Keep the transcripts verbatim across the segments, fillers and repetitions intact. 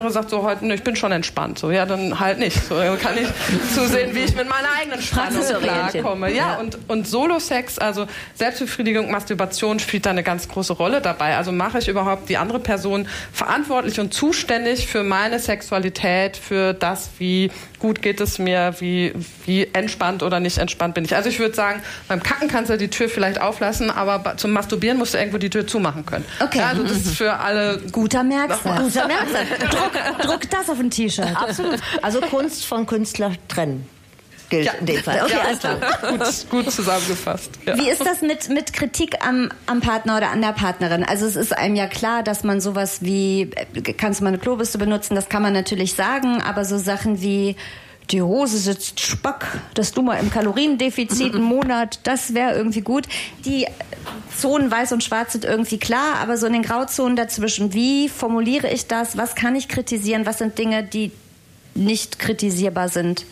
sagt so heute, ne, ich bin schon entspannt, so ja, dann halt nicht. So dann kann ich zusehen, wie ich mit meiner eigenen Spannung klarkomme. Ja, und und Solo-Sex, also Selbstbefriedigung, Masturbation spielt da eine ganz große Rolle dabei. Also mache ich überhaupt die andere Person verantwortlich und zuständig für meine Sexualität, für das, wie gut geht es mir, wie wie entspannt oder nicht entspannt bin ich. Also ich würde sagen, beim Kacken kannst du die Tür vielleicht auflassen, aber zum Masturbieren musst du irgendwo die Tür zumachen können. Okay. Ja, also das ist für alle guter Merksatz. Guter Merksatz. Druck, druck das auf ein T-Shirt. Absolut. Also Kunst von Künstler trennen. Gilt ja. in dem Fall. Okay, ja. alles klar. Gut, gut zusammengefasst. Ja. Wie ist das mit, mit Kritik am, am Partner oder an der Partnerin? Also es ist einem ja klar, dass man sowas wie, kannst du mal eine Klobürste benutzen, das kann man natürlich sagen, aber so Sachen wie, die Hose sitzt Spack, dass du mal im Kaloriendefizit einen Monat, das wäre irgendwie gut. Die Zonen weiß und schwarz sind irgendwie klar, aber so in den Grauzonen dazwischen, wie formuliere ich das? Was kann ich kritisieren? Was sind Dinge, die nicht kritisierbar sind?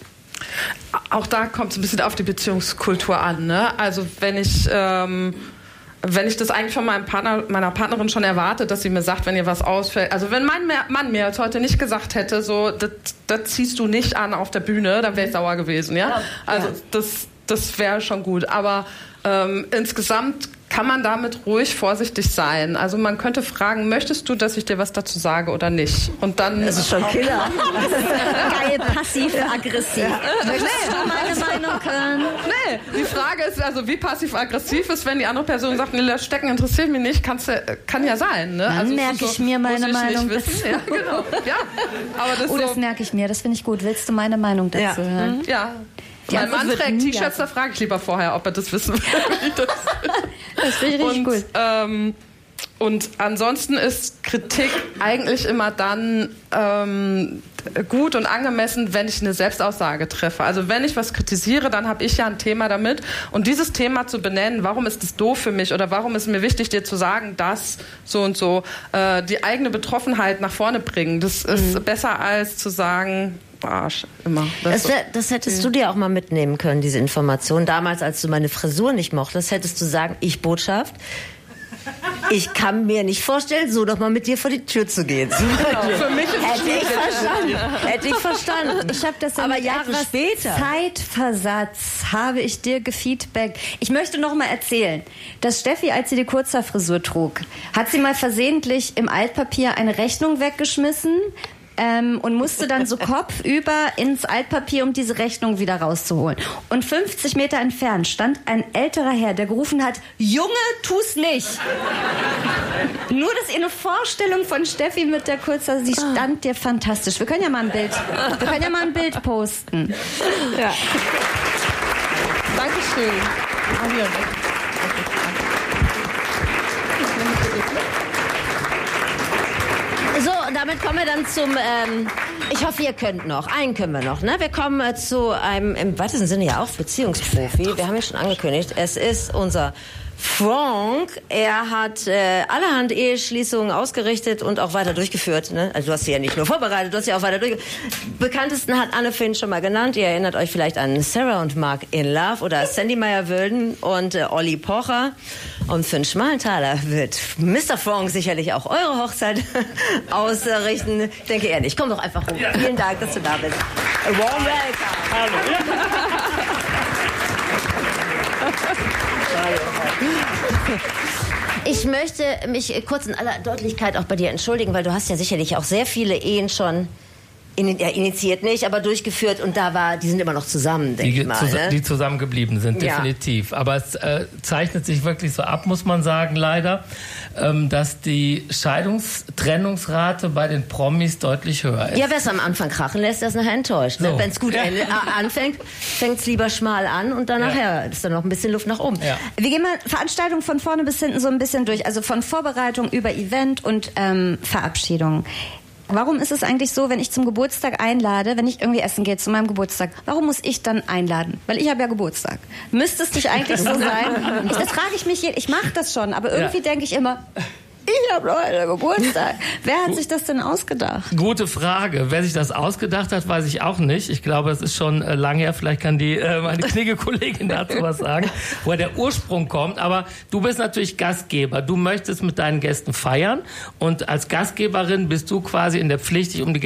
Auch da kommt es ein bisschen auf die Beziehungskultur an, ne? Also wenn ich ähm, wenn ich das eigentlich von meinem Partner, meiner Partnerin schon erwarte, dass sie mir sagt, wenn ihr was ausfällt. Also wenn mein Mann mir jetzt heute nicht gesagt hätte, so das, das ziehst du nicht an auf der Bühne, dann wäre ich sauer gewesen, ja. ja also ja. das das wäre schon gut. Aber ähm, insgesamt kann man damit ruhig vorsichtig sein. Also man könnte fragen, möchtest du, dass ich dir was dazu sage oder nicht? Und dann das ist schon Killer. Geil, passiv-aggressiv. Ja. Möchtest du meine Meinung hören? Nee, die Frage ist also, wie passiv-aggressiv ist, wenn die andere Person sagt, nee, das Stecken interessiert mich nicht, kann's, kann ja sein. Ne? Dann also merke so, ich mir meine ich Meinung. Das, ja, genau. Ja, aber das oh, so, das merke ich mir, das finde ich gut. Willst du meine Meinung dazu ja. hören? Ja. Mein Mann trägt T-Shirts, da frage ich lieber vorher, ob er das wissen will. Das, das finde ich richtig und, gut. Ähm, und ansonsten ist Kritik eigentlich immer dann ähm, gut und angemessen, wenn ich eine Selbstaussage treffe. Also wenn ich was kritisiere, dann habe ich ja ein Thema damit. Und dieses Thema zu benennen, warum ist das doof für mich oder warum ist mir wichtig, dir zu sagen, dass so und so, äh, die eigene Betroffenheit nach vorne bringen, das ist mhm. besser als zu sagen, Arsch, immer. Das, das, das hättest du dir auch mal mitnehmen können, diese Information. Damals, als du meine Frisur nicht mochtest, hättest du sagen, ich Botschaft, ich kann mir nicht vorstellen, so doch mal mit dir vor die Tür zu gehen. Genau. Für mich ist Hätte ich verstanden. Hätte ich verstanden. Ich habe das ja aber mit Jahre etwas später. Zeitversatz habe ich dir gefeedbackt. Ich möchte noch mal erzählen, dass Steffi, als sie die Kurzhaarfrisur trug, hat sie mal versehentlich im Altpapier eine Rechnung weggeschmissen. Ähm, und musste dann so kopfüber ins Altpapier, um diese Rechnung wieder rauszuholen. Und fünfzig Meter entfernt stand ein älterer Herr, der gerufen hat, Junge, tu's nicht. Nur, dass ihr eine Vorstellung von Steffi mit der Kurzhaar, sie stand dir fantastisch. Wir können ja mal ein Bild, wir können ja mal ein Bild posten. Ja. Dankeschön. So, und damit kommen wir dann zum, ähm, ich hoffe, ihr könnt noch, einen können wir noch, ne? Wir kommen äh, zu einem, im weitesten Sinne ja auch Beziehungsprofi, wir haben ja schon angekündigt, es ist unser Frank. Er hat äh, allerhand Eheschließungen ausgerichtet und auch weiter durchgeführt, ne? Also du hast sie ja nicht nur vorbereitet, du hast sie auch weiter durchgeführt. Bekanntesten hat Anne Finn schon mal genannt, ihr erinnert euch vielleicht an Sarah und Mark in Love oder Sandy Meyer-Wölden und äh, Olli Pocher. Und für einen schmalen Taler wird Mister Frank sicherlich auch eure Hochzeit ausrichten. Ich denke eher nicht. Komm doch einfach hoch. Ja. Vielen Dank, dass du da bist. A warm welcome. Hallo. Ich möchte mich kurz in aller Deutlichkeit auch bei dir entschuldigen, weil du hast ja sicherlich auch sehr viele Ehen schon in, ja, initiiert nicht, aber durchgeführt und da war, die sind immer noch zusammen, denke die, ich mal. Zus- ne? Die zusammengeblieben sind, ja. definitiv. Aber es äh, zeichnet sich wirklich so ab, muss man sagen, leider, ähm, dass die Scheidungstrennungsrate bei den Promis deutlich höher ist. Ja, wer es am Anfang krachen lässt, der ist nachher enttäuscht. Ne? So. Wenn es gut ja. endet, äh, anfängt, fängt es lieber schmal an und dann ja. nachher ist dann noch ein bisschen Luft nach oben. Ja. Wir gehen mal Veranstaltung von vorne bis hinten so ein bisschen durch, also von Vorbereitung über Event und ähm, Verabschiedung. Warum ist es eigentlich so, wenn ich zum Geburtstag einlade, wenn ich irgendwie essen gehe zu meinem Geburtstag, warum muss ich dann einladen? Weil ich habe ja Geburtstag. Müsste es nicht eigentlich so sein? Ich, das frage ich mich, ich mache das schon, aber irgendwie ja. denke ich immer, ich habe heute Geburtstag. Wer hat sich das denn ausgedacht? Gute Frage. Wer sich das ausgedacht hat, weiß ich auch nicht. Ich glaube, es ist schon äh, lang her. Vielleicht kann die äh, meine Knigge-Kollegin dazu was sagen, woher der Ursprung kommt. Aber du bist natürlich Gastgeber. Du möchtest mit deinen Gästen feiern. Und als Gastgeberin bist du quasi in der Pflicht, dich um die